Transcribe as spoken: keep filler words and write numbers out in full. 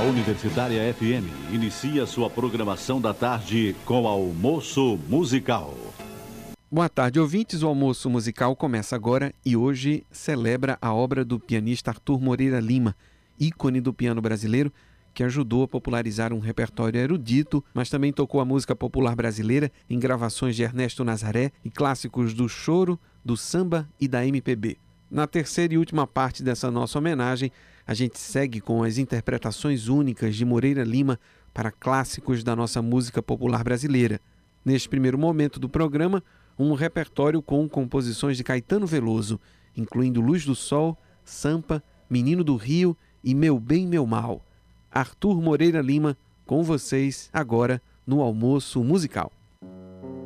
Universitária F M inicia sua programação da tarde com Almoço Musical. Boa tarde, ouvintes. O Almoço Musical começa agora e hoje celebra a obra do pianista Arthur Moreira Lima, ícone do piano brasileiro, que ajudou a popularizar um repertório erudito, mas também tocou a música popular brasileira em gravações de Ernesto Nazaré e clássicos do choro, do samba e da M P B. Na terceira e última parte dessa nossa homenagem, a gente segue com as interpretações únicas de Moreira Lima para clássicos da nossa música popular brasileira. Neste primeiro momento do programa, um repertório com composições de Caetano Veloso, incluindo Luz do Sol, Sampa, Menino do Rio e Meu Bem, Meu Mal. Arthur Moreira Lima, com vocês agora no Almoço Musical.